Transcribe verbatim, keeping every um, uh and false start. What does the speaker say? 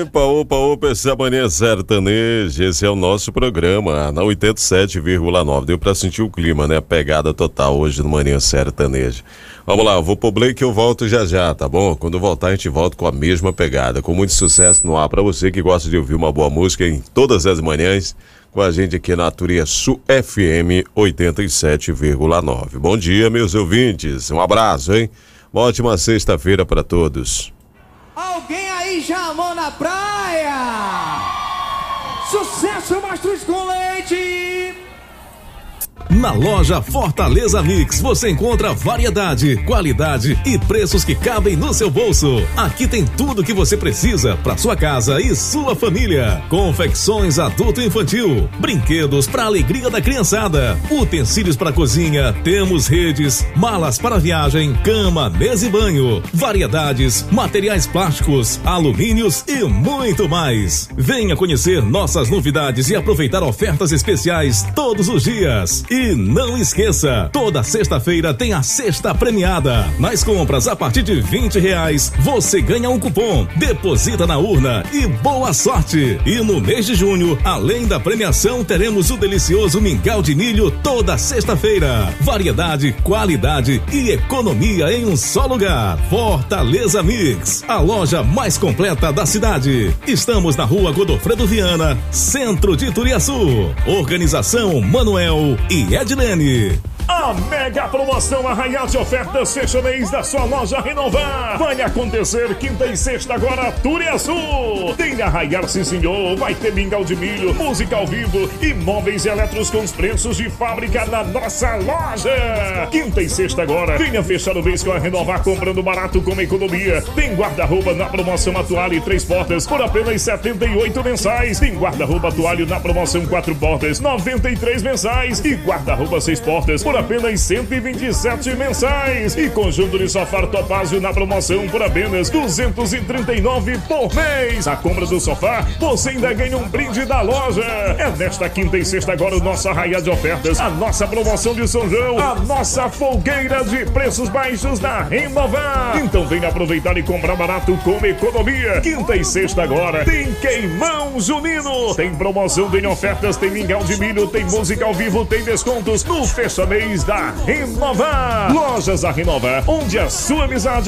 Opa, opa, opa, essa manhã sertaneja, esse é o nosso programa, na oitenta e sete vírgula nove. Deu pra sentir o clima, né? A pegada total hoje no Manhã Sertaneja. Vamos lá, eu vou pro break e eu volto já já, tá bom? Quando eu voltar a gente volta com a mesma pegada, com muito sucesso no ar pra você que gosta de ouvir uma boa música em todas as manhãs, com a gente aqui na Turiaçu F M oitenta e sete vírgula nove. Bom dia, meus ouvintes, um abraço, hein? Uma ótima sexta-feira pra todos. Alguém aí já amou na praia? Sucesso, Mastruz com Leite! Na loja Fortaleza Mix você encontra variedade, qualidade e preços que cabem no seu bolso. Aqui tem tudo que você precisa para sua casa e sua família. Confecções adulto e infantil, brinquedos para alegria da criançada, utensílios para cozinha, temos redes, malas para viagem, cama, mesa e banho, variedades, materiais plásticos, alumínios e muito mais. Venha conhecer nossas novidades e aproveitar ofertas especiais todos os dias. E não esqueça, toda sexta-feira tem a sexta premiada. Nas compras a partir de vinte reais, você ganha um cupom, deposita na urna e boa sorte. E no mês de junho, além da premiação, teremos o delicioso mingau de milho toda sexta-feira. Variedade, qualidade e economia em um só lugar. Fortaleza Mix, a loja mais completa da cidade. Estamos na rua Godofredo Viana, centro de Turiaçu. Organização Manuel e Edilene. A mega promoção Arraial de Ofertas fecha mês da sua loja Renovar. Vai acontecer quinta e sexta agora, Turiaçu. Tem Arraial, sim senhor. Vai ter mingau de milho, música ao vivo e móveis eletros com os preços de fábrica na nossa loja. Quinta e sexta agora, venha fechar o mês com a Renovar comprando barato com economia. Tem guarda-roupa na promoção atual e três portas por apenas setenta e oito mensais. Tem guarda-roupa toalha na promoção quatro portas, noventa e três mensais. E guarda-roupa seis portas por apenas cento e vinte e sete mensais. E conjunto de sofá Topázio na promoção por apenas duzentos e trinta e nove por mês. A compra do sofá, você ainda ganha um brinde da loja. É nesta quinta e sexta agora o nosso Arraial de Ofertas, a nossa promoção de São João, a nossa folgueira de preços baixos da Renovar. Então venha aproveitar e comprar barato com economia. Quinta e sexta agora tem queimão junino, tem promoção, tem ofertas, tem mingau de milho, tem música ao vivo, tem descontos no fecha mês da Renovar. Lojas da Renovar, onde a sua amizade